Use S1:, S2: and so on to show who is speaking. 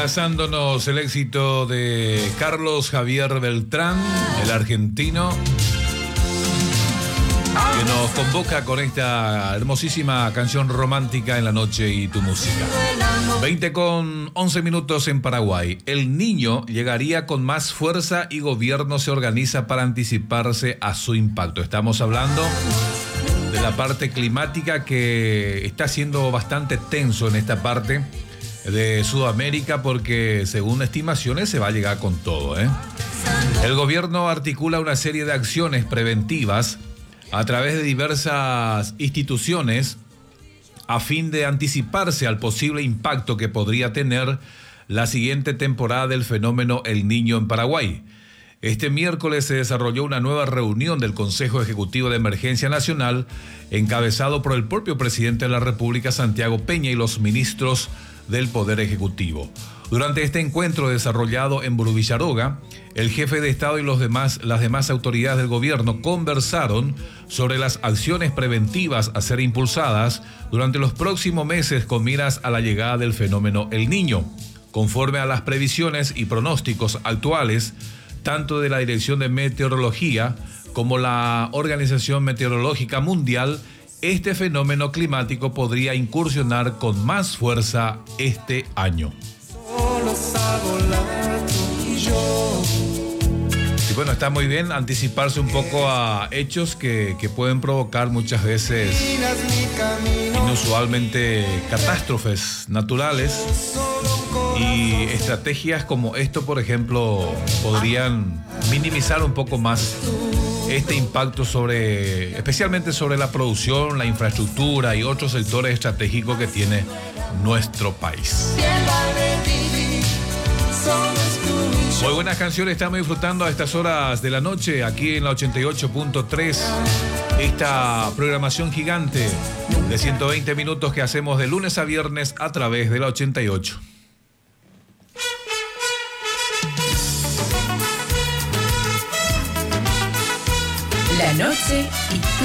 S1: Abrazándonos el éxito de Carlos Javier Beltrán, el argentino, que nos convoca con esta hermosísima canción romántica en la noche y tu música. 20:11 en Paraguay. El Niño llegaría con más fuerza y gobierno se organiza para anticiparse a su impacto. Estamos hablando de la parte climática que está siendo bastante tenso en esta parte de Sudamérica porque según estimaciones se va a llegar con todo, ¿eh? El gobierno articula una serie de acciones preventivas a través de diversas instituciones a fin de anticiparse al posible impacto que podría tener la siguiente temporada del fenómeno El Niño en Paraguay. Este miércoles se desarrolló una nueva reunión del Consejo Ejecutivo de Emergencia Nacional, encabezado por el propio presidente de la República, Santiago Peña, y los ministros del Poder Ejecutivo. Durante este encuentro desarrollado en Burubillaroga, el jefe de Estado y las demás autoridades del gobierno conversaron sobre las acciones preventivas a ser impulsadas durante los próximos meses con miras a la llegada del fenómeno El Niño. Conforme a las previsiones y pronósticos actuales, tanto de la Dirección de Meteorología como la Organización Meteorológica Mundial, este fenómeno climático podría incursionar con más fuerza este año. Y bueno, está muy bien anticiparse un poco a hechos que pueden provocar muchas veces inusualmente catástrofes naturales, y estrategias como esto, por ejemplo, podrían minimizar un poco más este impacto especialmente sobre la producción, la infraestructura y otros sectores estratégicos que tiene nuestro país. Muy buenas canciones estamos disfrutando a estas horas de la noche aquí en la 88.3, esta programación gigante de 120 minutos que hacemos de lunes a viernes a través de la 88.
S2: La noche y tu